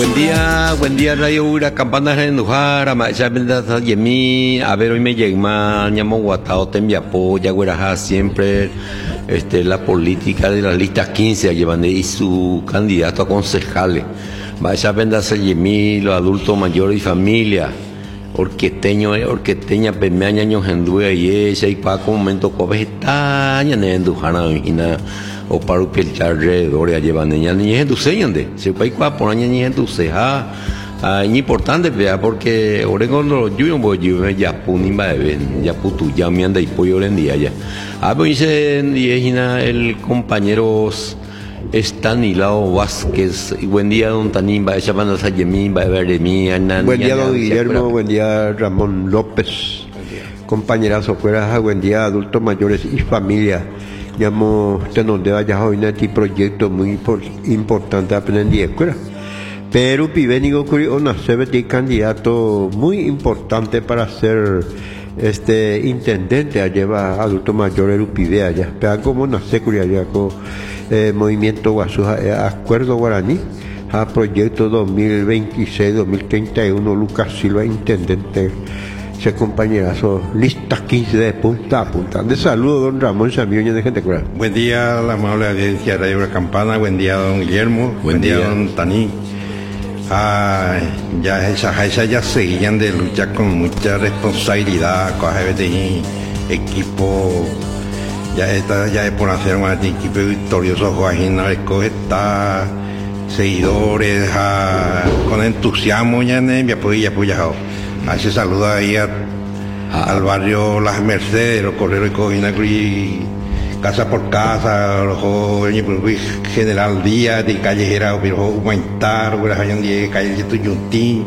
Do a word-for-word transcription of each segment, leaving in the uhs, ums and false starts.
Buen día, buen día Radio Ura, campanas en Nujara, Macha Bendata Yemi, a ver hoy me llega ñamo guatao tembiapo, yagueraja siempre este, la política de las listas quince llevan y su candidato a concejales. Macha Bendata Yemi, los adultos mayores y familia, orqueteño, orqueteña, pemeaña, ño gendue y ella y pa con momento cobe estaña en Nujara, imagina. O para el alrededor ya llevan niñas niñas en tu señande se puede cuá por niñas niñas en tu ceja es importante vea porque oregon lo yo voy yo ya punimba de ya putu ya me anda y pollo en día ya a ver dice el compañero Estanislao Vázquez y buen día don Tanimba esa banda Sayemín va a ver de mí buen día don Guillermo buen día Ramón López compañerazo fuera buen día adultos mayores y familia. Llamo este donde vaya hoy este proyecto muy importante aprendí escuela pero pibénico una serie de candidato muy importante para ser este intendente a llevar adulto mayor el pibe allá pero como una seguridad con eh, movimiento guasuja eh, acuerdo guaraní a proyecto dos mil veintiséis dos mil treinta y uno Lucas Silva intendente. Ese compañerazo, lista quince de punta a punta. De saludo, don Ramón Samioña de Gente Cura. Buen día, la amable audiencia de Radio La Campana. Buen día, don Guillermo. Buen, Buen día, día, don Taní. Ah, ya esas esa ya seguían de lucha con mucha responsabilidad, con el equipo. Ya está, ya es por hacer un equipo victorioso, Joaquín Naresco está, seguidores, ah, con entusiasmo, ya en mi apoyo, apoyado. Hace saluda ahí a, ah. al barrio Las Mercedes, los correros y cogina casa por casa, los jóvenes, General Díaz, de callejera, pero aumentar, las hayan de calle de Tuyuntín,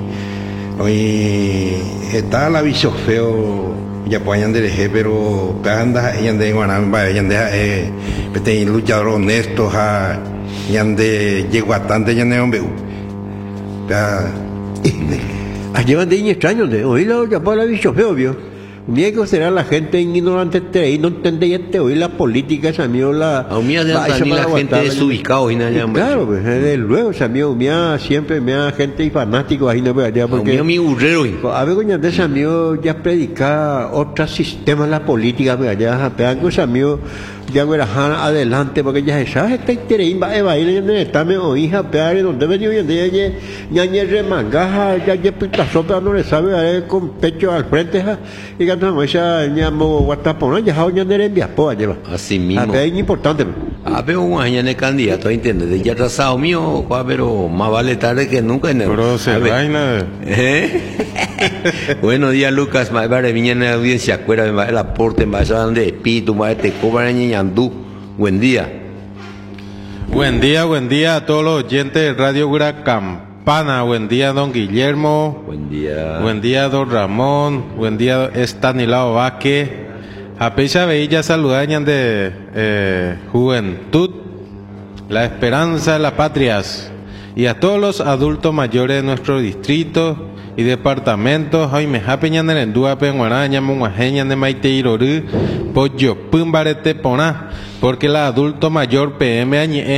hoy está la bicho feo, ya pueden de eje, pero anda, hayan de Guanamba, hayan de, eh, este luchador honesto, hayan de Yeguatante, hayan de Hombre, llevan de extraños de hoy la ya para bicho feo vio ni que será la gente ignorante te y no entendía este hoy la política esa mío la a mí de la gente desubicado y nada claro pues desde luego esa mío mía siempre me da gente y fanático ahí no veo allá porque mi urrero a ver coña de esa mío ya predicar otro sistema la política ve allá pegan cosa mío ya verajana adelante porque ya esa está interés va a bailar en está me o hija pegar donde venía hoy en día ya ya ya remangaja ya ya pita sopa no le sabe a él con pecho al frente y que no esa ñamo guatapona ya hoy de envía po lleva así mismo es importante a ver un año de candidato entiende ya trazado mío pero más vale tarde que nunca en el pero se vaina ¿eh? Buenos días Lucas madre viña en la audiencia afuera el aporte en base de espíritu más te cobran ñandú buen día buen día buen día a todos los oyentes de Radio Ura Campana buen día don Guillermo buen día buen día don Ramón buen día Estanislao Vázquez a pesar de ella saludañan de eh, juventud la esperanza de las patrias y a todos los adultos mayores de nuestro distrito y departamentos hoy me japeñan en el dúa penguaraña monguajeñan de maiteiroru pollo pumbarete pona porque la adulto mayor P M añe